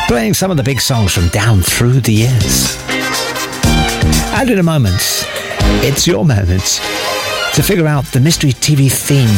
playing some of the big songs from down through the years. And in a moment, it's your moment to figure out the mystery TV theme